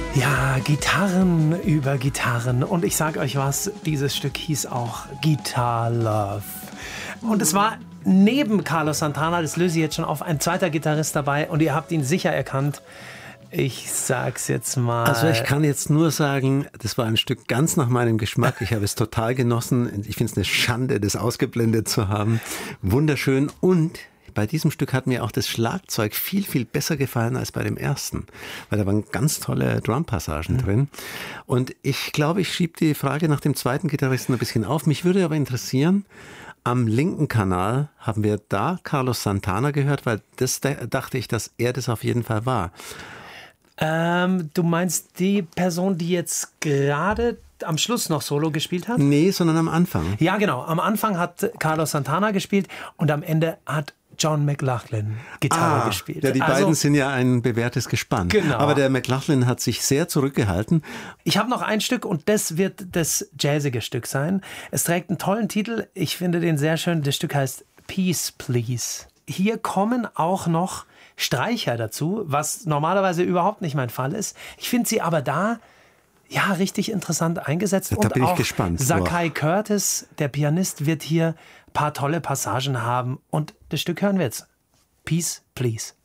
Ja, Gitarren über Gitarren. Und ich sag euch was, dieses Stück hieß auch Guitar Love. Und es war neben Carlos Santana, das löse ich jetzt schon auf, ein zweiter Gitarrist dabei. Und ihr habt ihn sicher erkannt. Ich sag's jetzt mal. Also ich kann jetzt nur sagen, das war ein Stück ganz nach meinem Geschmack. Ich habe es total genossen. Ich finde es eine Schande, das ausgeblendet zu haben. Wunderschön. Und bei diesem Stück hat mir auch das Schlagzeug viel, viel besser gefallen als bei dem ersten. Weil da waren ganz tolle Drumpassagen drin. Und ich glaube, ich schiebe die Frage nach dem zweiten Gitarristen ein bisschen auf. Mich würde aber interessieren, am linken Kanal haben wir da Carlos Santana gehört, weil das dachte ich, dass er das auf jeden Fall war. Du meinst die Person, die jetzt gerade am Schluss noch Solo gespielt hat? Nee, sondern am Anfang. Ja, genau. Am Anfang hat Carlos Santana gespielt und am Ende hat John McLaughlin Gitarre gespielt. Ja, die beiden sind ja ein bewährtes Gespann. Genau. Aber der McLaughlin hat sich sehr zurückgehalten. Ich habe noch ein Stück und das wird das jazzige Stück sein. Es trägt einen tollen Titel. Ich finde den sehr schön. Das Stück heißt Peace, Please. Hier kommen auch noch Streicher dazu, was normalerweise überhaupt nicht mein Fall ist. Ich finde sie aber da ja richtig interessant eingesetzt. Da und bin ich auch gespannt. Zakai Curtis, der Pianist, wird hier ein paar tolle Passagen haben. Und das Stück hören wir jetzt. Peace, Please.